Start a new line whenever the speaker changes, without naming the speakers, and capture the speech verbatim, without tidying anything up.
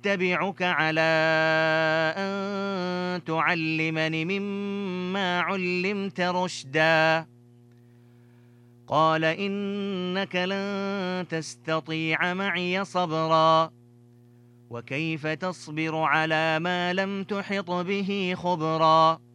أتبعك على أن تعلمني مما علمت رشدا قال إنك لن تستطيع معي صبرا وكيف تصبر على ما لم تحط به خبرا